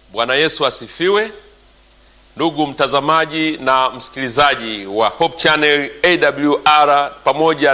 Bwana Yesu asifiwe. Ndugu mtazamaji na msikilizaji wa Hope Channel AWR pamoja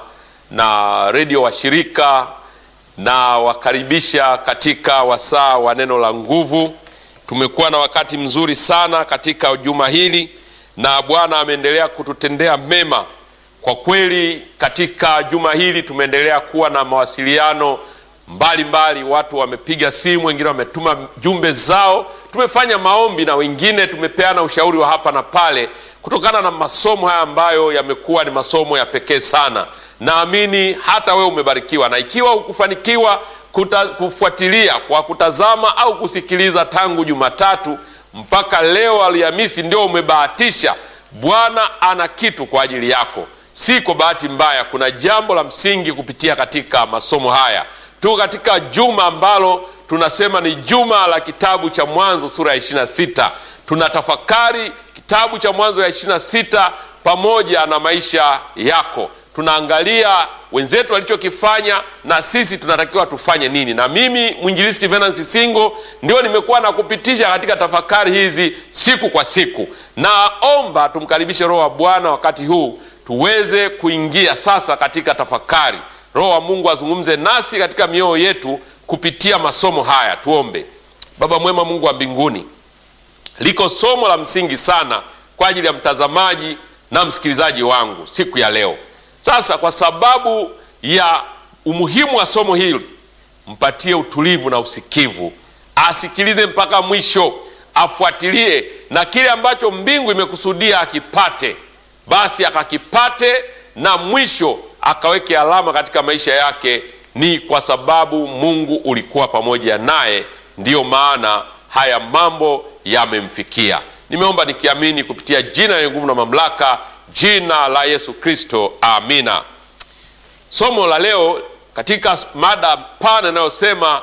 na radio wa shirika, na wakaribisha katika wasaa wa neno la nguvu. Tumekuwa na wakati mzuri sana katika juma hili na Bwana ameendelea kututendea mema. Kwa kweli katika juma hili tumeendelea kuwa na mawasiliano mbalimbali. Watu wamepiga simu, wengine wametuma jumbe zao, tumefanya maombi na wengine tumepeana ushauri wa hapa na pale kutokana na masomo haya ambayo yamekuwa ni masomo ya pekee sana. Naamini hata wewe umebarikiwa, na ikiwa hukufanikiwa kufuatilia kwa kutazama au kusikiliza tangu Jumatatu mpaka leo Alhamisi ndio umebahatisha, Bwana ana kitu kwa ajili yako. Si kwa bahati mbaya, kuna jambo la msingi kupitia katika masomo haya. Tu katika juma ambalo tunasema ni juma la kitabu cha Mwanzo sura ya 26. Tunatafakari kitabu cha Mwanzo ya 26 pamoja na maisha yako. Tunaangalia wenzetu walichokifanya na sisi tunatakiwa tufanye nini. Na mimi mwinjilisti Venansi Singo ndio nimekuwa na kupitisha katika tafakari hizi siku kwa siku. Naomba tumkaribishe Roho wa Bwana wakati huu tuweze kuingia sasa katika tafakari. Roho wa Mungu azungumze nasi katika mioyo yetu kupitia masomo haya. Tuombe. Baba mwema, Mungu wa mbinguni, liko somo la msingi sana kwa ajili ya mtazamaji na msikilizaji wangu siku ya leo. Sasa kwa sababu ya umuhimu wa somo hili, mpatie utulivu na usikivu, asikilize mpaka mwisho, afuatilie, na kile ambacho mbingu imekusudia akipate, basi akakipate, na mwisho akaweke alama katika maisha yake. Ni kwa sababu Mungu ulikuwa pamoja naye, ndiyo maana haya mambo yamemfikia. Nimeomba nikiamini kupitia jina lenye nguvu na mamlaka, jina la Yesu Kristo, amina. Somo la leo katika mada pana inayosema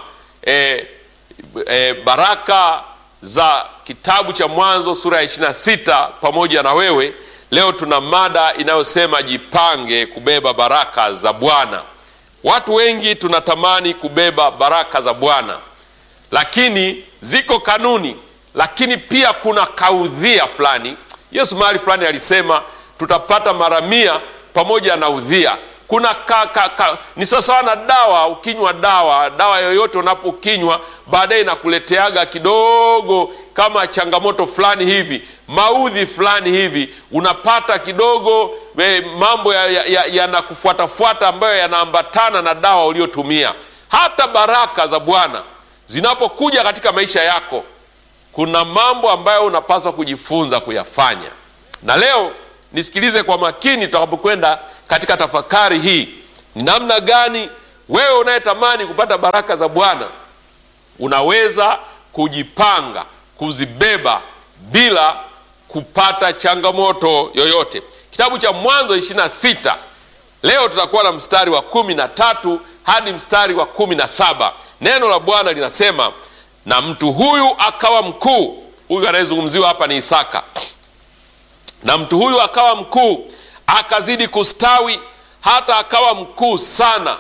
baraka za kitabu cha Mwanzo sura ya 26 pamoja na wewe. Leo tuna mada inayosema jipange kubeba baraka za Bwana. Watu wengi tunatamani kubeba baraka za Bwana, lakini ziko kanuni, lakini pia kuna kaudhia fulani. Yesu mahali fulani alisema tutapata mara 100 pamoja na udhia. Kuna ni sawa na dawa. Ukinywa dawa yoyote, unapokinywa baadaye inakuleteaga kidogo kama changamoto fulani hivi, maudhi fulani hivi, unapata kidogo mambo yanakufuatafuata ambayo yanaambatana na dawa uliotumia. Hata baraka za Bwana zinapokuja katika maisha yako, kuna mambo ambayo unapaswa kujifunza kuyafanya. Na leo nisikilize kwa makini tutakapokwenda katika tafakari hii. Ni namna gani wewe unayetamani kupata baraka za Bwana unaweza kujipanga kuzibeba bila kupata changamoto yoyote. Kitabu cha Mwanzo 26, leo tutakuwa na mstari wa 13 hadi mstari wa 17. Neno la Bwana linasema, na mtu huyu akawa mkuu. Huyu anayezungumziwa hapa ni Isaka. Na mtu huyu akawa mkuu, akazidi kustawi, hata akawa mkuu sana.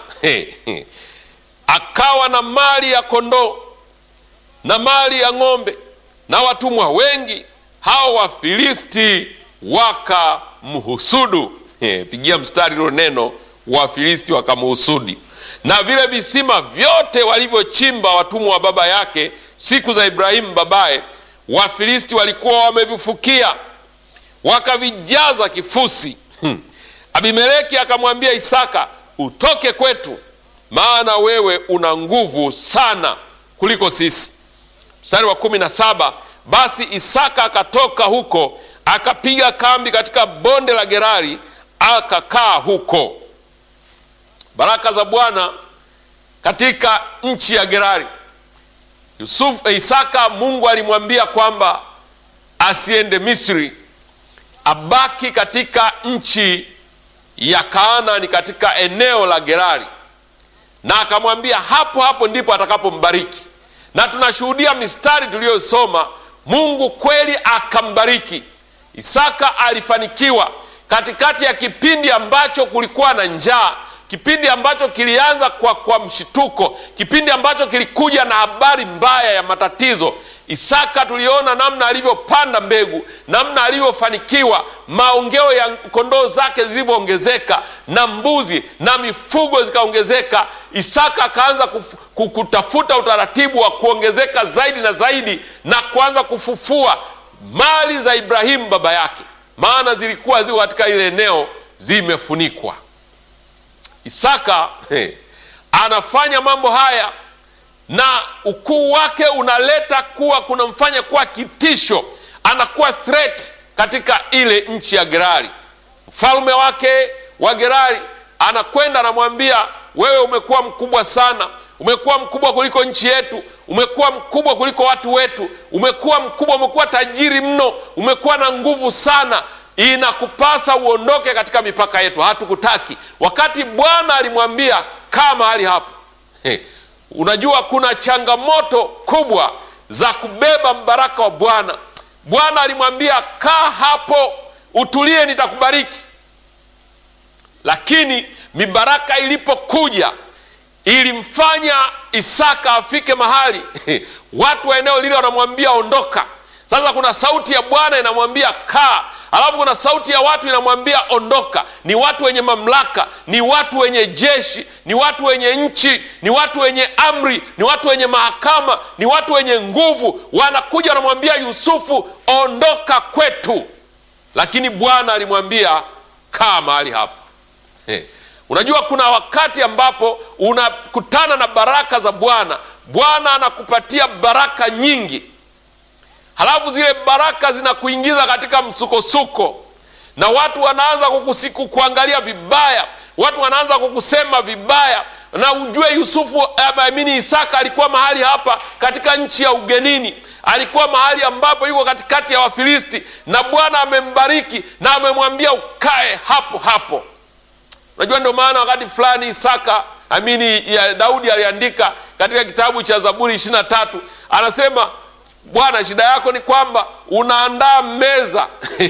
Akawa na mali ya kondoo na mali ya ng'ombe na watumwa wengi. Hao Wafilisti wakamhusudu. Pigia mstari hilo neno, Wafilisti wakamhusudi. Na vile visima vyote walivyochimba watumwa wa baba yake siku za Ibrahimu babaye, Wafilisti walikuwa wamevifukia, wakavijaza kifusi. Abimeleki akamwambia Isaka, utoke kwetu, maana wewe una nguvu sana kuliko sisi. Mstari wa 17, basi Isaka akatoka huko, akapiga kambi katika bonde la Gerari, akakaa huko. Baraka za Bwana katika nchi ya Gerari. Isaka, Mungu alimwambia kwamba asiende Misri, abaki katika nchi ya Kanaani, katika eneo la Gerari, na akamwambia hapo hapo ndipo atakapombariki. Na tunashuhudia mistari tuliyosoma, Mungu kweli akambariki. Isaka alifanikiwa katikati ya kipindi ambacho kulikuwa na njaa, kipindi ambacho kilianza kwa mshituko, kipindi ambacho kilikuja na habari mbaya ya matatizo. Isaka tuliona namna alivyopanda mbegu, namna alivyofanikiwa, maongeo ya kondoo zake zilivyoongezeka na mbuzi na mifugo zikaongezeka. Isaka akaanza kutafuta utaratibu wa kuongezeka zaidi na zaidi, na kuanza kufufua mali za Ibrahimu baba yake, maana zilikuwa ziko katika ile eneo zimefunikwa. Isaka anafanya mambo haya, na ukuu wake unaleta kuwa kunamfanya kuwa kitisho, anakuwa threat katika ile nchi ya Gerari. Mfalme wake wa Gerari anakwenda anamwambia, wewe umekuwa mkubwa sana, umekuwa mkubwa kuliko nchi yetu, umekuwa mkubwa kuliko watu wetu, umekuwa mkubwa, umekuwa tajiri mno, umekuwa na nguvu sana, inakupasa uondoke katika mipaka yetu, hatukutaki. Wakati Bwana alimwambia kaa mahali hapo. Unajua kuna changamoto kubwa za kubeba mbaraka wa Bwana. Bwana alimwambia kaa hapo, utulie, nitakubariki. Lakini mibaraka ilipokuja ilimfanya Isaka afike mahali watu wa eneo lile wanamwambia ondoka. Sasa kuna sauti ya Bwana inamwambia kaa, alafu kuna sauti ya watu inamwambia ondoka. Ni watu wenye mamlaka, ni watu wenye jeshi, ni watu wenye nchi, ni watu wenye amri, ni watu wenye mahakama, ni watu wenye nguvu. Wanakuja wanamwambia Yusufu ondoka kwetu, lakini Bwana alimwambia kaa mahali hapa. Unajua kuna wakati ambapo unakutana na baraka za Bwana. Bwana anakupatia baraka nyingi, halafu zile baraka zinakuingiza katika msukosuko, na watu wanaanza kukuangalia vibaya, watu wanaanza kukusema vibaya. Na ujue Isaka alikuwa mahali hapa katika nchi ya ugenini, alikuwa mahali ambapo yuko katikati ya Wafilisti, na Bwana amembariki na amemwambia ukae hapo hapo. Unajua ndio maana wakati fulani Daudi aliandika katika kitabu cha Zaburi 23, anasema Bwana, shida yako ni kwamba unaandaa meza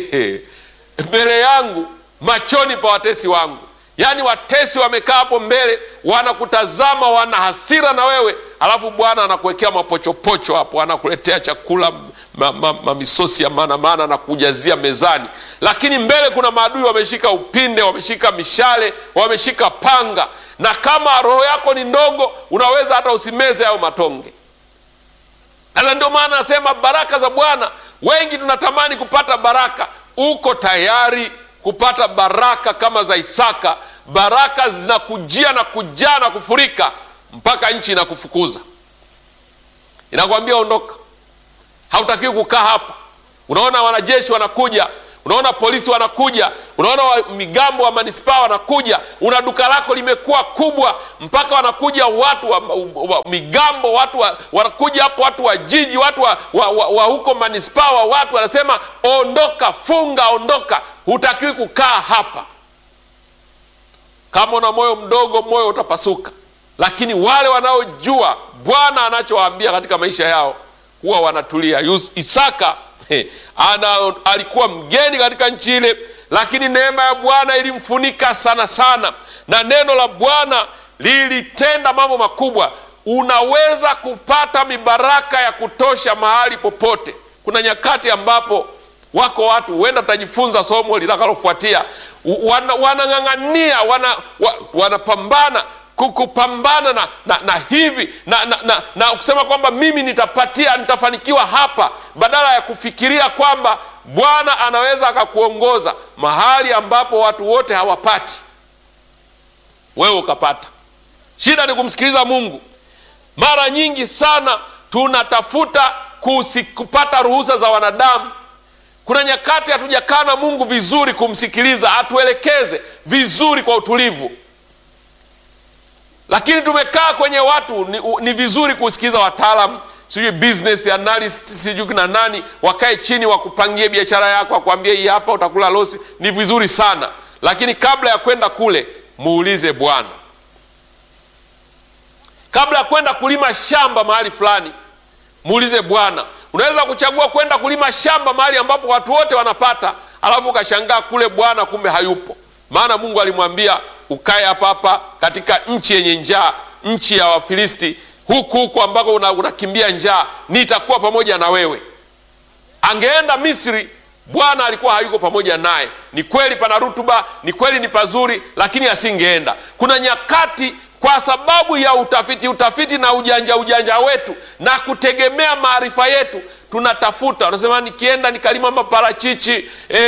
mbele yangu machoni pa watesi wangu. Yaani watesi wamekaa hapo mbele, wanakutazama, wana hasira na wewe, alafu Bwana anakuwekea mapochopocho hapo, anakuletea chakula misosi ya maana na kujazia mezani. Lakini mbele kuna maadui wameshika upinde, wameshika mishale, wameshika panga, na kama roho yako ni ndogo unaweza hata usimeze hayo matonge. Sasa ndio maana nasema baraka za Bwana, wengi tunatamani kupata baraka. Uko tayari kupata baraka kama za Isaka? Baraka zinakujia na kujaa na kufurika mpaka nchi inakufukuza, inakwambia ondoka, hautakiwi kukaa hapa. Unaona wanajeshi wanakuja, unaona polisi wanakuja, unaona migambo wa manispaa wanakuja, una duka lako limekuwa kubwa mpaka wanakuja watu wa migambo, wanakuja hapo, watu wa jiji, watu wa huko manispaa, watu wanasema ondoka, funga, ondoka, hutakiwi kukaa hapa. Kama una moyo mdogo, moyo utapasuka. Lakini wale wanaojua Bwana anachowaambia katika maisha yao huwa wanatulia. Isaka alikuwa mgeni katika nchi ile, lakini neema ya Bwana ilimfunika sana sana, na neno la Bwana lilitenda mambo makubwa. Unaweza kupata mibaraka ya kutosha mahali popote. Kuna nyakati ambapo wako watu, huenda tutajifunza somo litakalofuatia, wanang'ang'ania, wanapambana kupambana na hivi na kusema kwamba mimi nitafanikiwa hapa, badala ya kufikiria kwamba Bwana anaweza akakuongoza mahali ambapo watu wote hawapati, wewe ukapata. Shida ni kumsikiliza Mungu. Mara nyingi sana tunatafuta kupata ruhusa za wanadamu. Kuna nyakati hatujakaa na Mungu vizuri kumsikiliza, atuelekeze vizuri kwa utulivu. Lakini tumekaa kwenye watu, ni vizuri kusikiliza wataalamu, sijui business analyst, sijui na nani, wakae chini wakupangie biashara yako, wakuambie hii hapa utakula losi, ni vizuri sana. Lakini kabla ya kwenda kule, muulize Bwana. Kabla ya kwenda kulima shamba mahali fulani, muulize Bwana. Unaweza kuchagua kwenda kulima shamba mahali ambapo watu wote wanapata, alafu ukashangaa kule Bwana kumbe hayupo. Maana Mungu alimwambia ukae hapa hapa katika nchi yenye njaa, nchi ya Wafilisti, huku ambako unakimbia njaa, nitakuwa pamoja na wewe. Angeenda Misri, Bwana alikuwa hayuko pamoja naye. Ni kweli pana rutuba, ni kweli ni pazuri, lakini asingeenda. Kuna nyakati kwa sababu ya utafiti na ujanja wetu na kutegemea maarifa yetu, tunatafuta, unasema nikienda nikalima maparachichi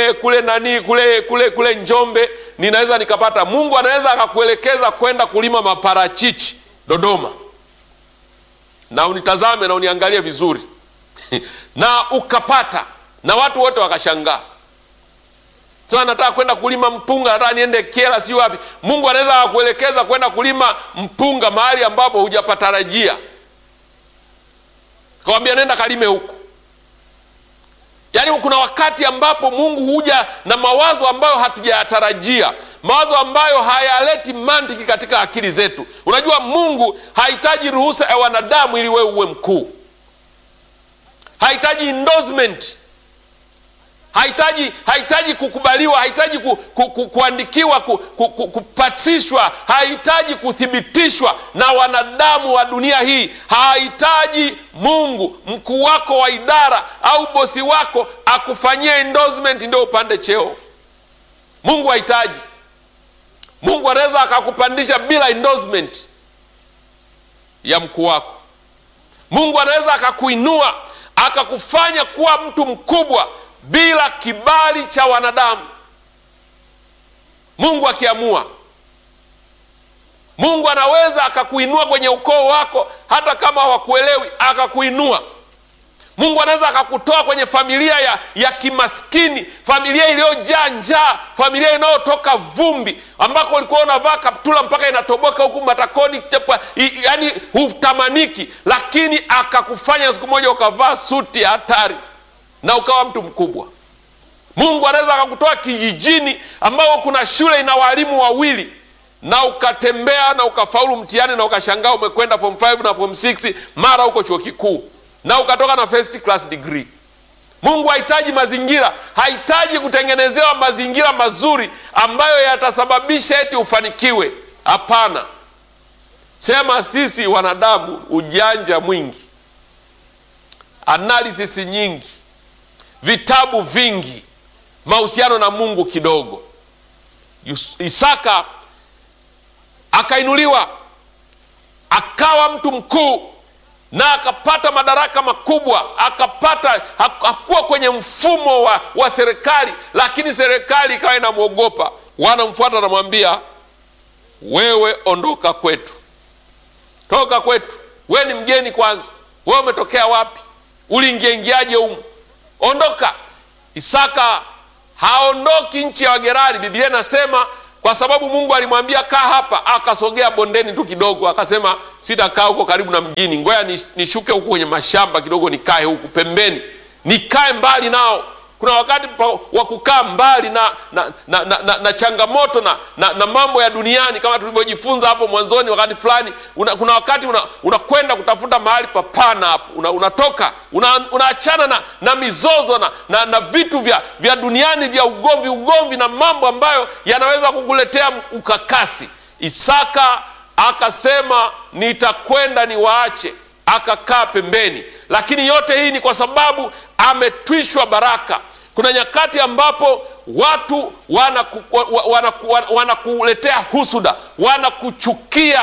kule Njombe ninaweza nikapata. Mungu anaweza akakuelekeza kwenda kulima maparachichi Dodoma, na unitazame na uniangalie vizuri na ukapata, na watu wote wakashangaa. Sasa nataka kwenda kulima mpunga, nataka niende Kyela si wapi. Mungu anaweza akakuelekeza kwenda kulima mpunga mahali ambapo hujapatarajia, kawaambia nenda kalime huko. Yaani kuna wakati ambapo Mungu huja na mawazo ambayo hatujayatarajia, mawazo ambayo hayaleti mantiki katika akili zetu. Unajua Mungu hahitaji ruhusa ya wanadamu ili wewe uwe mkuu. Hahitaji endorsement, hahitaji kukubaliwa, hahitaji kuandikiwa, kupatishwa, hahitaji kuthibitishwa na wanadamu wa dunia hii. Hahitaji Mungu mkuu wako wa idara au bosi wako akufanyia endorsement ndio upande cheo. Mungu hahitaji. Mungu anaweza akakupandisha bila endorsement ya mkuu wako. Mungu anaweza akakuinua akakufanya kuwa mtu mkubwa bila kibali cha wanadamu. Mungu akiamua. Mungu anaweza akakuinua kwenye ukoo wako hata kama hawakuelewi, akakuinua. Mungu anaweza akakutoa kwenye familia ya kimaskini, familia iliyojaa njaa, familia inayotoka vumbi, ambako walikuwa unavaa kaptula mpaka inatoboka huku matakoni, yani hutamaniki, lakini akakufanya siku moja ukavaa suti ya hatari na ukawa mtu mkubwa. Mungu anaweza akakutoa kijijini ambao kuna shule ina walimu wawili, na ukatembea na ukafaulu mtihani na ukashangaa umekwenda form 5 na form 6, mara huko chuo kikuu na ukatoka na first class degree. Mungu hahitaji mazingira, hahitaji kutengenezewa mazingira mazuri ambayo yatasababisha eti ufanikiwe. Hapana. Sema sisi wanadamu, ujanja mwingi, analysis nyingi, vitabu vingi, mahusiano na Mungu kidogo. Isaka akainuliwa, akawa mtu mkuu na akapata madaraka makubwa, hakuwa kwenye mfumo wa serikali, lakini serikali ikawa inamwogopa. Wanamfuata na mwambia, wewe ondoka kwetu. Toka kwetu. Wewe ni mgeni kwanza. Wewe umetokea wapi? Uliingiaje humu? Ondoka. Isaka haondoki nchi ya Wagerari. Biblia inasema kwa sababu Mungu alimwambia kaa hapa, akasogea bondeni tu kidogo, akasema sitakaa huko karibu na mjini, ngoja nishuke huko kwenye mashamba kidogo, nikae huku pembeni, nikae mbali nao. Kuna wakati wa kukaa mbali na changamoto na mambo ya duniani, kama tulivyojifunza hapo mwanzoni. Wakati fulani kuna wakati unakwenda kutafuta mahali papana hapo, unatoka unaachana na mizozo na vitu vya duniani vya ugomvi na mambo ambayo yanaweza kukuletea ukakasi. Isaka akasema nitakwenda niwaache, akakaa pembeni. Lakini yote hii ni kwa sababu ametwishwa baraka. Kuna nyakati ambapo watu wanakuletea husuda, wanakuchukia.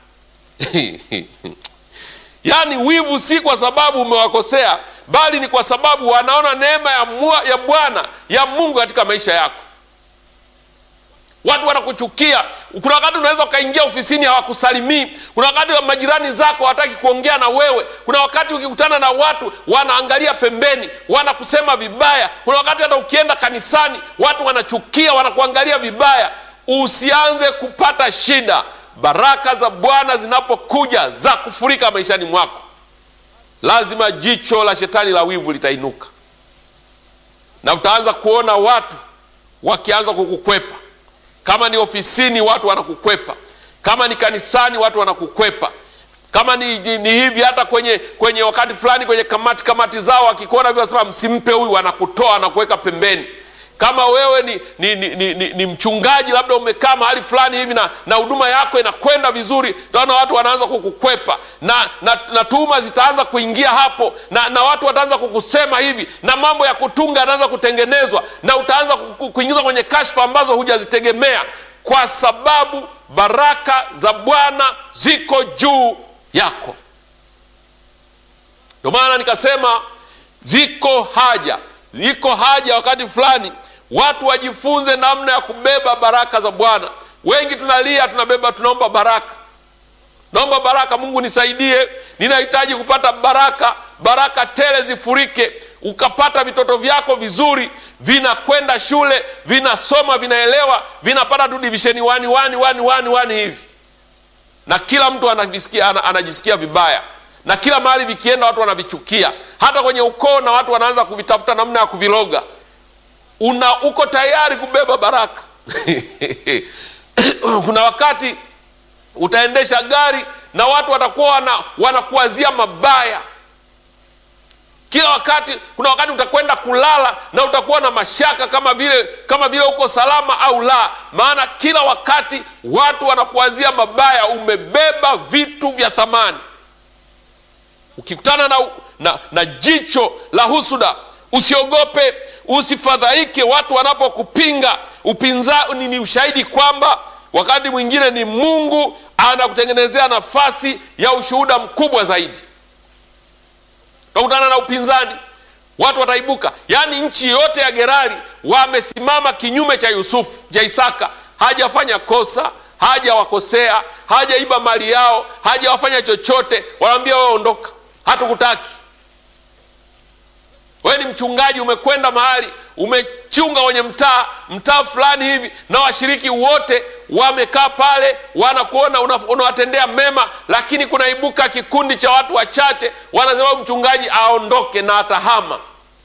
Yaani wivu si kwa sababu umewakosea, bali ni kwa sababu wanaona neema ya Bwana ya Mungu katika maisha yako. Watu wanakuchukia. Kuna wakati unaweza ukaingia ofisini hawakusalimii. Kuna wakati wa majirani zako hawataki kuongea na wewe. Kuna wakati ukikutana na watu wanaangalia pembeni, wanakusema vibaya. Kuna wakati hata ukienda kanisani watu wanachukia, wanakuangalia vibaya. Usianze kupata shida. Baraka za Bwana zinapokuja za kufurika maishani mwako, lazima jicho la shetani la wivu litainuka, na utaanza kuona watu wakianza kukukwepa. Kama ni ofisini watu wanakukwepa, kama ni kanisani watu wanakukwepa, kama ni hivi hata kwenye wakati fulani kwenye kamati zao wakikuona hivyo wasema msimpe huyu, wanakutoa na kuweka pembeni. Kama wewe ni mchungaji, labda umekaa mahali fulani hivi na huduma yako inakwenda vizuri, utaona watu wanaanza kukukwepa na tuhuma zitaanza kuingia hapo, na watu wataanza kukusema hivi, na mambo ya kutunga yanaanza kutengenezwa, na utaanza kuingizwa kwenye kashfa ambazo hujazitegemea, kwa sababu baraka za Bwana ziko juu yako. Ndio maana nikasema ziko haja wakati fulani watu wajifunze namna ya kubeba baraka za Bwana. Wengi tunalia, tunabeba, tunaomba baraka. Naomba baraka, Mungu nisaidie, ninahitaji kupata baraka tele zifurike. Ukapata vitoto vyako vizuri, vinakwenda shule, vinasoma, vinaelewa, vinapata tu division 1 hivi. Na kila mtu anajisikia vibaya. Na kila mahali vikienda watu wanavichukia. Hata kwenye ukoo na watu wanaanza kuvitafuta namna ya kuviloga. Uko tayari kubeba baraka? Kuna wakati utaendesha gari na watu watakuwa wanakuwazia mabaya. Kuna wakati utakwenda kulala na utakuwa na mashaka kama vile uko salama au la. Maana kila wakati watu wanakuwazia mabaya. Umebeba vitu vya thamani. Ukikutana na jicho la husuda, usiogope, usifadhaike watu wanapokupinga. Upinzani ni ushahidi kwamba wakati mwingine ni Mungu anakutengenezea nafasi ya ushuhuda mkubwa zaidi. Ukikutana na upinzani, watu wataibuka. Yaani nchi yote ya Gerari wamesimama kinyume cha Isaka. Hajafanya kosa, hajawakosea, hajaiba mali yao, hajawafanya chochote. Wanaambia wewe ondoka, hatukutaki. Wewe ni mchungaji, umekwenda mahali, umechunga kwenye mtaa fulani hivi, na washiriki wote wamekaa pale, wanakuona unawatendea mema, lakini kunaibuka kikundi cha watu wachache wanasema mchungaji aondoke na atahama.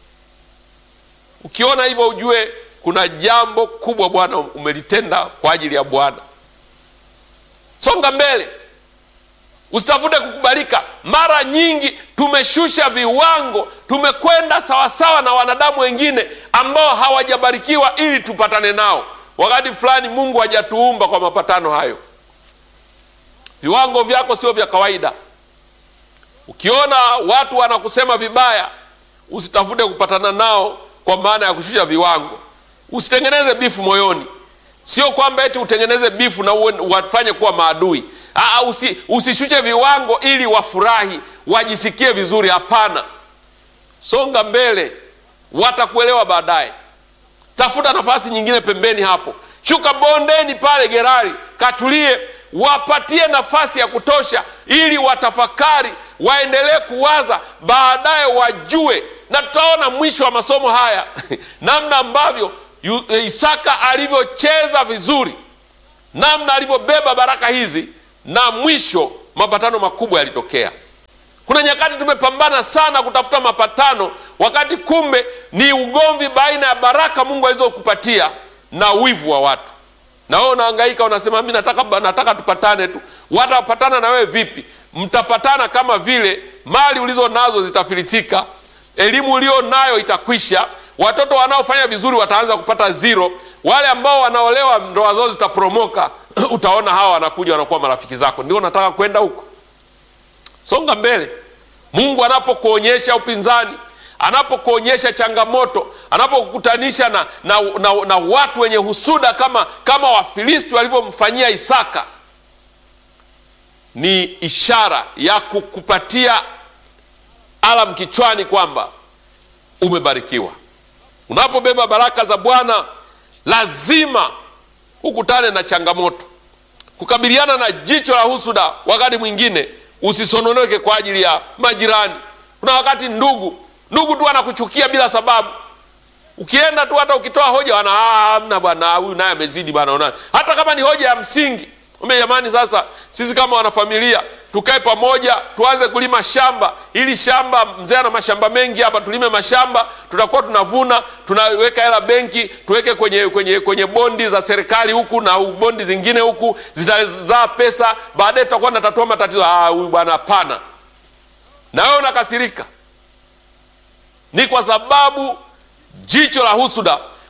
Ukiona hivyo ujue kuna jambo kubwa Bwana umelitenda kwa ajili ya Bwana. Songa mbele. Usitafute kukubalika. Mara nyingi tumeshusha viwango, tumekwenda sawasawa na wanadamu wengine ambao hawajabarikiwa ili tupatane nao. Wakati fulani Mungu hajatuumba kwa mapatano hayo. Viwango vyako sio vya kawaida. Ukiona watu wanakusema vibaya, usitafute kupatana nao kwa maana ya kushusha viwango. Usitengeneze bifu moyoni. Sio kwamba eti utengeneze bifu na wafanye kuwa maadui. Usishushe viwango ili wafurahi, wajisikie vizuri. Hapana. Songa mbele, watakuelewa baadaye. Tafuta nafasi nyingine pembeni hapo. Shuka bondeni pale Gerari, katulie, wapatie nafasi ya kutosha ili watafakari, waendelee kuwaza, baadaye wajue. Na tutaona mwisho wa masomo haya namna ambavyo Isaka alivyocheza vizuri, namna alivyobeba baraka hizi, na mwisho mapatano makubwa yalitokea. Kuna nyakati tumepambana sana kutafuta mapatano, wakati kumbe ni ugomvi baina ya baraka Mungu alizokupatia na wivu wa watu. Na wewe unahangaika, unasema mimi nataka tupatane tu. Watapatana na wewe vipi? Mtapatana kama vile mali ulizo nazo zitafilisika, elimu ulio nayo itakwisha, watoto wanaofanya vizuri wataanza kupata zero, wale ambao wanaolewa ndoa zao zitapromoka. Utaona hawa wanakuja wanakuwa marafiki zako. Ndio nataka kwenda huko. Songa mbele. Mungu anapokuonyesha upinzani, anapokuonyesha changamoto, anapokukutanisha na watu wenye husuda kama Wafilisti walivyomfanyia Isaka, ni ishara ya kukupatia alam kichwani kwamba umebarikiwa. Unapobeba baraka za Bwana, lazima ukutane na changamoto. Kukabiliana na jicho la husuda, wakati mwingine usisononeke kwa ajili ya majirani. Kuna wakati ndugu tu anakuchukia bila sababu. Ukienda tu, hata ukitoa hoja hamna bwana, huyu naye amezidi bwana. Hata kama ni hoja ya msingi. Jamani, sasa sisi kama wanafamilia tukae pamoja, tuanze kulima shamba. Ili shamba, mzee ana mashamba mengi hapa, tulime mashamba, tutakuwa tunavuna, tunaweka hela benki, tuweke kwenye bondi za serikali huku na bondi zingine huku, zitazaa pesa, baadaye tutakuwa tunatatua matatizo. Huyu bwana hapana. Na wewe unakasirika. Ni kwa sababu jicho la husuda.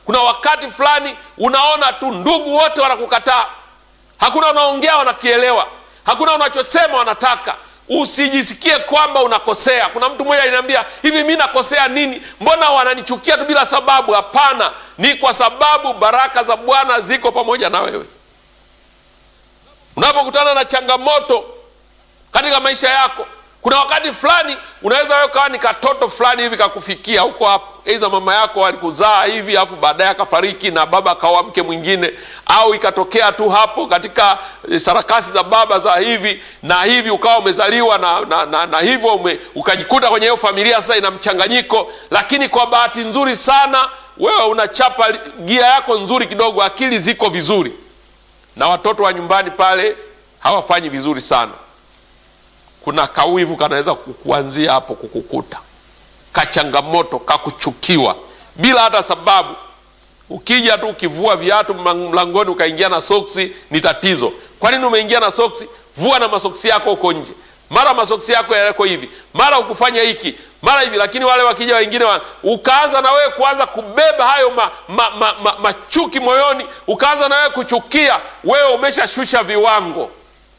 Kuna wakati fulani unaona tu ndugu wote wanakukataa, hakuna unaongea wanakielewa, hakuna unachosema wanataka. Usijisikie kwamba unakosea. Kuna mtu mmoja aliniambia, hivi mimi nakosea nini? Mbona wananichukia tu bila sababu? Hapana, ni kwa sababu baraka za Bwana ziko pamoja na wewe. Unapokutana na changamoto katika maisha yako, kuna wakati fulani unaweza wewe kawa ni katoto fulani hivi kakufikia huko hapo, aidha mama yako alikuzaa hivi afu baadaye akafariki na baba akaoa mke mwingine, au ikatokea tu hapo katika sarakasi za baba za hivi na hivi ukawa umezaliwa na hivyo ukajikuta kwenye hiyo familia sasa ina mchanganyiko. Lakini kwa bahati nzuri sana wewe unachapa gia yako nzuri kidogo, akili ziko vizuri, na watoto wa nyumbani pale hawafanyi vizuri sana. Kuna kawivu kanaweza kukuanzia hapo, kukukuta kachangamoto, kakuchukiwa bila hata sababu. Ukija tu ukivua viatu mlangoni ukaingia na soksi ni tatizo. Kwa nini umeingia na soksi? Vua na masoksi yako huko nje. Mara masoksi yako yako hivi, mara ukufanya hiki, mara hivi. Lakini wale wakija wengine ukaanza na wewe kuanza kubeba hayo machuki moyoni, ukaanza na wewe kuchukia. Wewe umeshashusha viwango,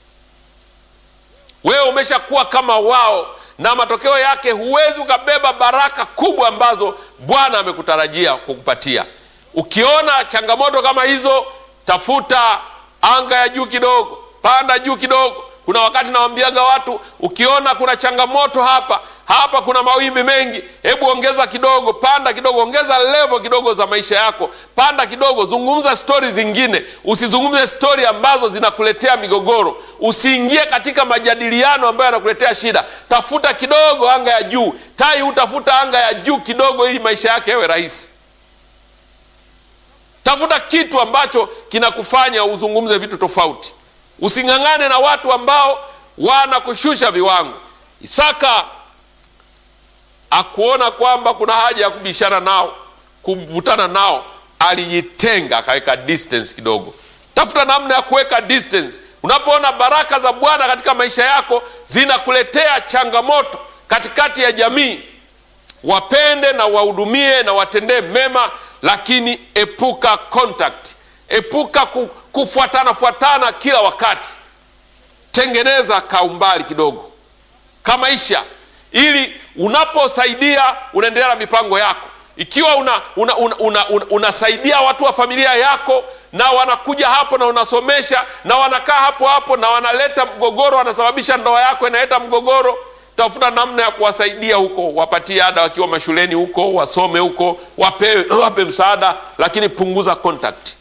wewe umeshakuwa kama wao, na matokeo yake huwezi ukabeba baraka kubwa ambazo Bwana amekutarajia kukupatia. Ukiona changamoto kama hizo, tafuta anga ya juu kidogo, panda juu kidogo. Kuna wakati nawaambiaga watu, ukiona kuna changamoto hapa kuna mawimbi mengi, hebu ongeza kidogo, panda kidogo, ongeza level kidogo za maisha yako, panda kidogo, zungumza stories zingine. Usizungumze story ambazo zinakuletea migogoro, usiingie katika majadiliano ambayo yanakuletea shida. Tafuta kidogo anga ya juu. Tai utafuta anga ya juu kidogo ili maisha yake yawe rahisi. Tafuta kitu ambacho kinakufanya uzungumze vitu tofauti. Usingangane na watu ambao wanakushusha viwango. Isaka akuona kwamba kuna haja ya kubishana nao, kuvutana nao, alijitenga, akaweka distance kidogo. Tafuta namna ya kuweka distance. Unapoona baraka za Bwana katika maisha yako zinakuletea changamoto katikati ya jamii, wapende na wahudumie na watendee mema, lakini epuka contact, epuka kufuatana kila wakati. Tengeneza kaumbali kidogo kamaisha, ili unaposaidia unaendelea na mipango yako. Ikiwa unasaidia watu wa familia yako na wanakuja hapo na unasomesha na wanakaa hapo na wanaleta mgogoro, wanasababisha ndoa yako inaleta mgogoro, tafuta namna ya kuwasaidia huko, wapatie ada wakiwa mashuleni huko, wasome huko, wape msaada, lakini punguza contact.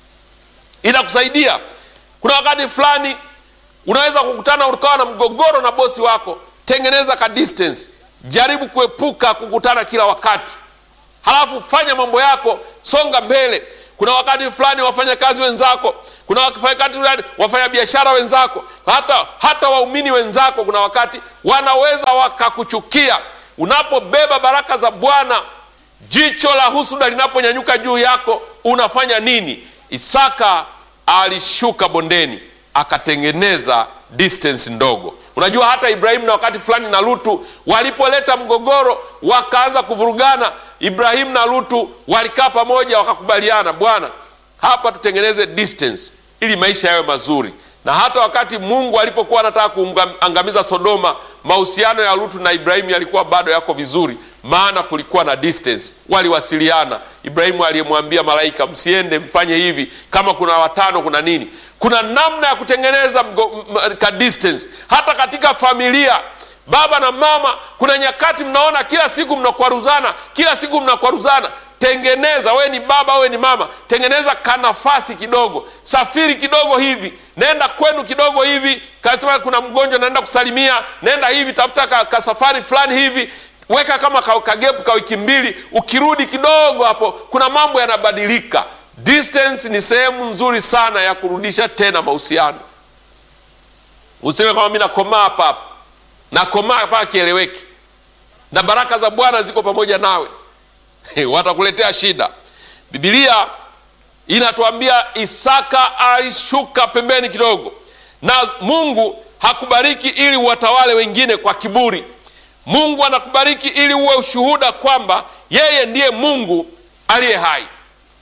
Inakusaidia. Kuna wakati fulani unaweza kukutana ukawa na mgogoro na bosi wako, tengeneza ka distance. Jaribu kuepuka kukutana kila wakati. Halafu fanya mambo yako, songa mbele. Kuna wakati fulani wafanya kazi wenzako, kuna wakati fulani wafanya biashara wenzako, hata waumini wenzako kuna wakati wanaweza wakakuchukia. Unapobeba baraka za Bwana, jicho la husuda linaponyanyuka juu yako, unafanya nini? Isaka alishuka bondeni, akatengeneza distance ndogo. Unajua hata Ibrahimu na wakati fulani na Lutu walipoleta mgogoro, wakaanza kuvurugana, Ibrahimu na Lutu walikaa pamoja, wakakubaliana, Bwana, hapa tutengeneze distance ili maisha yawe mazuri. Na hata wakati Mungu alipokuwa anataka kuangamiza Sodoma, mahusiano ya Lutu na Ibrahimu yalikuwa bado yako vizuri, maana kulikuwa na distance. Waliwasiliana. Ibrahimu aliyemwambia malaika, msiende mfanye hivi, kama kuna watano kuna nini. Kuna namna ya kutengeneza ka distance. Hata katika familia, baba na mama, kuna nyakati mnaona kila siku mnakwaruzana, tengeneza, wewe ni baba, wewe ni mama, tengeneza kanafasi kidogo. Safiri kidogo hivi, nenda kwenu kidogo hivi, kasema kuna mgonjwa naenda kusalimia, nenda hivi, tafuta ka safari fulani hivi, weka kama kagepu ka wiki 2, ukirudi kidogo hapo kuna mambo yanabadilika. Distance ni sehemu nzuri sana ya kurudisha tena mahusiano. Useme kama mimi nakomaa hapa, nakomaa hapa kieleweki, na baraka za Bwana ziko pamoja nawe, watakuletea shida. Biblia inatuambia Isaka alishuka pembeni kidogo, na Mungu hakubariki ili watawale wengine kwa kiburi. Mungu anakubariki ili uwe ushuhuda kwamba yeye ndiye Mungu aliye hai.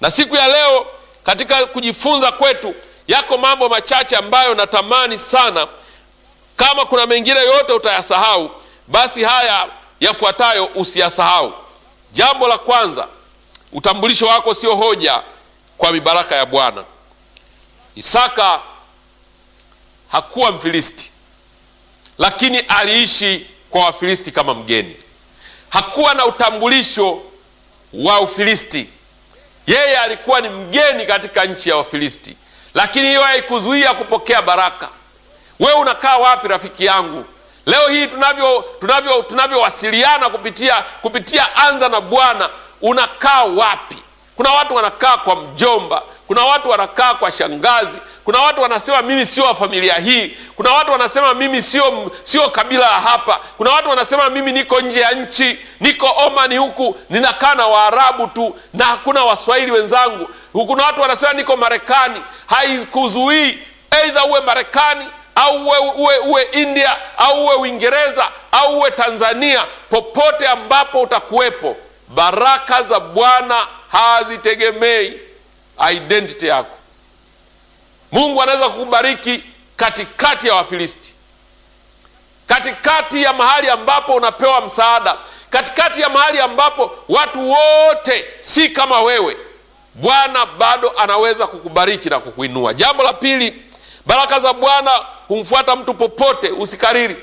Na siku ya leo katika kujifunza kwetu, yako mambo machache ambayo natamani sana, kama kuna mengine yote utayasahau, basi haya yafuatayo usiyasahau. Jambo la kwanza, utambulisho wako sio hoja kwa mibaraka ya Bwana. Isaka hakuwa Mfilisti, lakini aliishi kwa Wafilisti kama mgeni. Hakuwa na utambulisho wa Ufilisti. Yeye alikuwa ni mgeni katika nchi ya Wafilisti, lakini hiyo haikuzuia kupokea baraka. Wewe unakaa wapi rafiki yangu? Leo hii tunavyowasiliana kupitia Anza na Bwana, unakaa wapi? Kuna watu wanakaa kwa mjomba, kuna watu wanakaa kwa shangazi, kuna watu wanasema mimi sio wa familia hii, kuna watu wanasema mimi sio kabila la hapa, kuna watu wanasema mimi niko nje ya nchi, niko Oman huku, ninakaa na Waarabu tu na hakuna Waswahili wenzangu. Kuna watu wanasema niko Marekani. Haikuzuii aidha uwe Marekani au uwe India au uwe Uingereza au uwe Tanzania. Popote ambapo utakuwepo, baraka za Bwana hazitegemei identity yako. Mungu anaweza kukubariki katikati ya Wafilisti, katikati ya mahali ambapo unapewa msaada, katikati ya mahali ambapo watu wote si kama wewe. Bwana bado anaweza kukubariki na kukuinua. Jambo la pili, baraka za Bwana humfuata mtu popote. Usikariri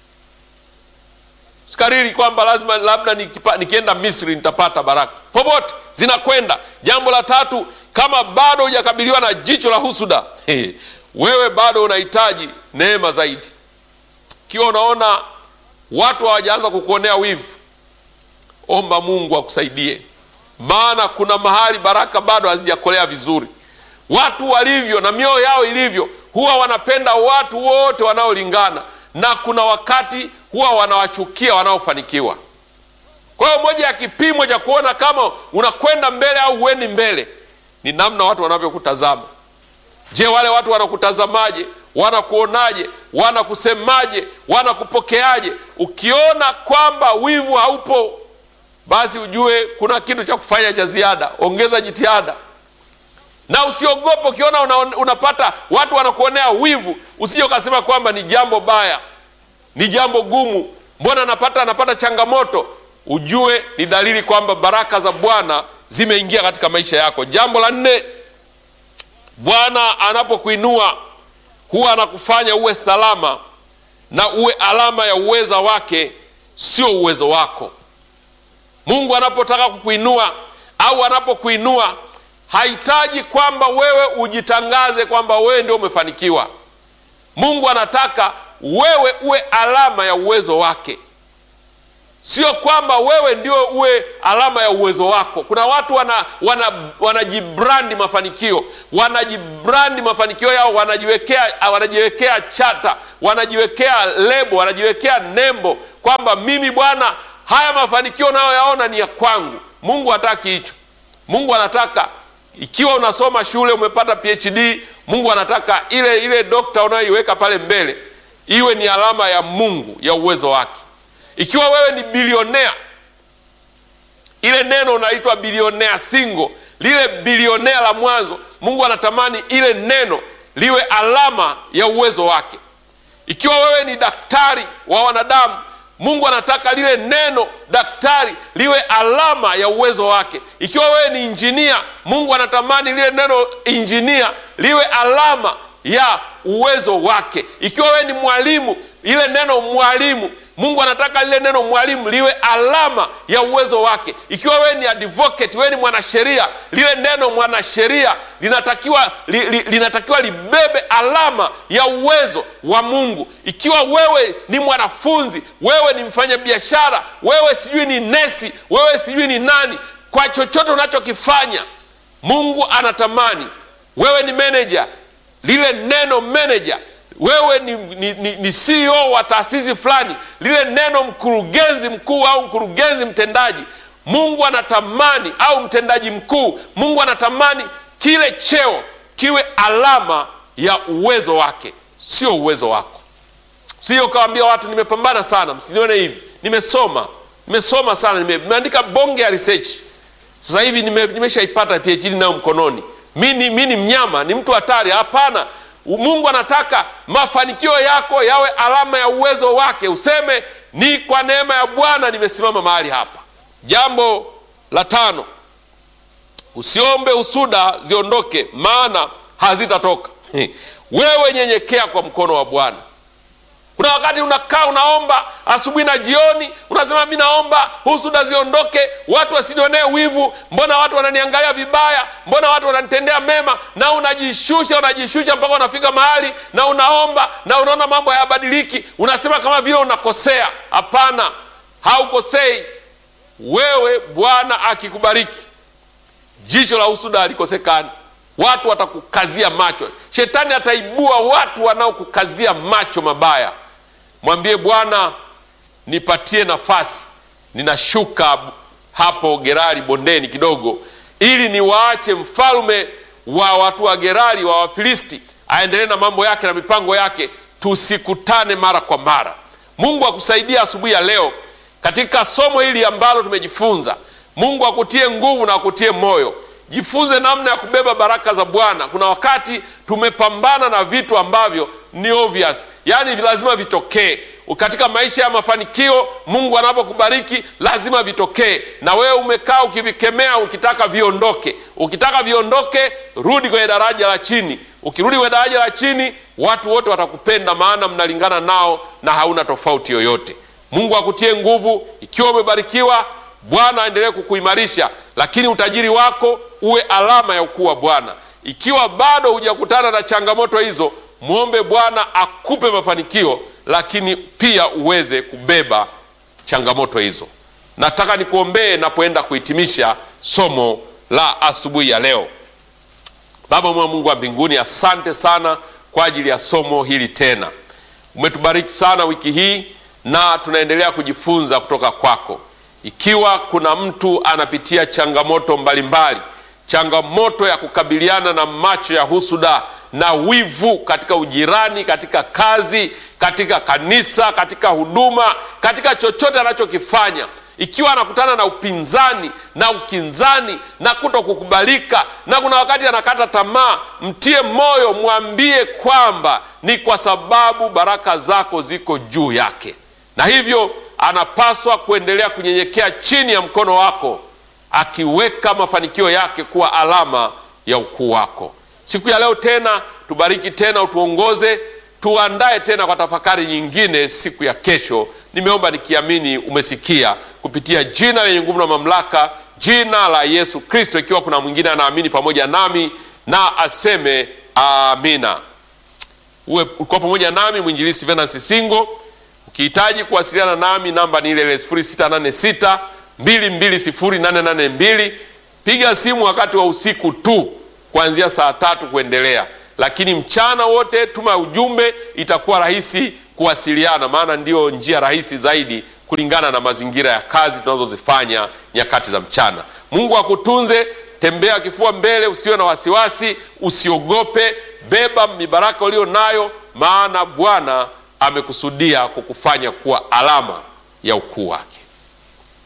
kwamba labda nikienda Misri nitapata baraka. Popote zinakwenda. Jambo la tatu, kama bado hujakabiliwa na jicho la husuda, wewe bado unahitaji neema zaidi. Kiwa unaona watu hawajaanza kukuonea wivu, omba Mungu akusaidie, maana kuna mahali baraka bado hazijakolea vizuri. Watu walivyo na mioyo yao ilivyo, huwa wanapenda watu wote wanaolingana, na kuna wakati huwa wanawachukia wanaofanikiwa. Kwa hiyo moja ya kipimo cha kuona kama unakwenda mbele au huendi mbele ni namna watu wanavyokutazama. Je, wale watu wanakutazamaje? Wanakuonaje? Wanakusemaje? Wanakupokeaje? Ukiona kwamba wivu haupo, basi ujue kuna kitu cha kufanya cha ziada. Ongeza jitihada. Na usiogope ukiona unapata watu wanakuonea wivu, usije ukasema kwamba ni jambo baya, ni jambo gumu, mbona anapata changamoto. Ujue ni dalili kwamba baraka za Bwana zimeingia katika maisha yako. Jambo la nne, Bwana anapokuinua huwa anakufanya uwe salama na uwe alama ya uweza wake, sio uwezo wako. Mungu anapotaka kukuinua au anapokuinua, hahitaji kwamba wewe ujitangaze kwamba wewe ndio umefanikiwa. Mungu anataka wewe uwe alama ya uwezo wake, sio kwamba wewe ndio uwe alama ya uwezo wako. Kuna watu wanajibrandi mafanikio, wanajibrandi mafanikio yao, wanajiwekea chata, wanajiwekea lebo, wanajiwekea nembo kwamba mimi bwana, haya mafanikio nayo yaona ni ya kwangu. Mungu hataki hicho. Mungu anataka, ikiwa unasoma shule umepata PhD, Mungu anataka ile dokta unayoiweka pale mbele iwe ni alama ya Mungu, ya uwezo wake. Ikiwa wewe ni bilionea, ile neno unaitwa bilionea single, lile bilionea la mwanzo, Mungu anatamani ile neno liwe alama ya uwezo wake. Ikiwa wewe ni daktari wa wanadamu, Mungu anataka lile neno daktari liwe alama ya uwezo wake. Ikiwa wewe ni injinia, Mungu anatamani lile neno injinia liwe alama ya uwezo wake. Ikiwa wewe ni mwalimu, ile neno mwalimu, Mungu anataka lile neno mwalimu liwe alama ya uwezo wake. Ikiwa wewe ni advocate, wewe ni mwanasheria, lile neno mwanasheria linatakiwa libebe alama ya uwezo wa Mungu. Ikiwa wewe ni mwanafunzi, wewe ni mfanyabiashara, wewe sijui ni nesi, wewe sijui ni nani, kwa chochote unachokifanya, Mungu anatamani. Wewe ni manager, lile neno manager. Wewe ni CEO wa taasisi fulani, lile neno mkurugenzi mkuu au mkurugenzi mtendaji, Mungu anatamani, au mtendaji mkuu, Mungu anatamani kile cheo kiwe alama ya uwezo wake, sio uwezo wako. Sio kawaambia watu nimepambana sana, msinione hivi, nimesoma sana, nimeandika bonge ya research, Sasa hivi nimeshaipata PhD nayo mkononi. Mimi ni mnyama, ni mtu hatari? Hapana. Mungu anataka mafanikio yako yawe alama ya uwezo wake, useme ni kwa neema ya Bwana nimesimama mahali hapa. Jambo la 5, usiombe usuda ziondoke, maana hazitatoka. Wewe nyenyekea kwa mkono wa Bwana. Kuna wakati unakaa unaomba asubuhi na jioni, unasema mimi naomba husuda ziondoke, watu wasinionee wivu, mbona watu wananiangalia vibaya, mbona watu wananitendea mema, na unajishusha mpaka unafika mahali na unaomba na unaona mambo hayabadiliki, unasema kama vile unakosea. Hapana, haukosei. Wewe Bwana akikubariki, jicho la husuda halikosekani. Watu watakukazia macho, shetani ataibua watu wanaokukazia macho mabaya. Mwambie Bwana, nipatie nafasi, ninashuka hapo Gerari bondeni kidogo, ili niwaache mfalme wa watu wa Gerari wa Wafilisti aendelee na mambo yake na mipango yake, tusikutane mara kwa mara. Mungu akusaidia asubuhi ya leo katika somo hili ambalo tumejifunza. Mungu akutie nguvu na akutie moyo. Jifunze namna ya kubeba baraka za Bwana. Kuna wakati tumepambana na vitu ambavyo ni obvious, yani lazima vitokee. Katika maisha ya mafanikio, Mungu anapokubariki lazima vitokee, na wewe umekaa ukivikemea ukitaka viondoke. Ukitaka viondoke, rudi kwenye daraja la chini. Ukirudi kwenye daraja la chini, watu wote watakupenda, maana mnalingana nao na hauna tofauti yoyote. Mungu akutie nguvu. Ikiwa umebarikiwa, Bwana aendelee kukuimarisha, lakini utajiri wako uwe alama ya ukuu wa Bwana. Ikiwa bado hujakutana na changamoto hizo, muombe Bwana akupe mafanikio, lakini pia uweze kubeba changamoto hizo. Nataka nikuombee napoenda kuhitimisha somo la asubuhi ya leo. Baba mwema, Mungu wa mbinguni, asante sana kwa ajili ya somo hili tena. Umetubariki sana wiki hii na tunaendelea kujifunza kutoka kwako. Ikiwa kuna mtu anapitia changamoto mbalimbali, changamoto ya kukabiliana na macho ya husuda na wivu katika ujirani, katika kazi, katika kanisa, katika huduma, katika chochote anachokifanya, ikiwa anakutana na upinzani na ukinzani na kutokukubalika, na kuna wakati anakata tamaa, mtie moyo, mwambie kwamba ni kwa sababu baraka zako ziko juu yake, na hivyo anapaswa kuendelea kunyenyekea chini ya mkono wako, akiweka mafanikio yake kuwa alama ya ukuu wako. Siku ya leo tena tubariki tena, utuongoze, tuandae tena kwa tafakari nyingine siku ya kesho. Nimeomba nikiamini umesikia, kupitia jina lenye nguvu na mamlaka, jina la Yesu Kristo. Ikiwa kuna mwingine anaamini pamoja nami na aseme amina. Uko pamoja nami mwinjilisti Venance Singo. Ukihitaji kuwasiliana nami, namba ni ile 0686 220 Piga simu wakati wa usiku tu kuanzia saa 3 kuendelea, lakini mchana wote tuma ujumbe, itakuwa rahisi kuwasiliana, maana ndio njia rahisi zaidi kulingana na mazingira ya kazi tunazozifanya nyakati za mchana. Mungu akutunze. Tembea kifua mbele, usiwe na wasiwasi, usiogope, beba mibaraka ulio nayo, maana Bwana amekusudia kukufanya kuwa alama ya ukuu wake.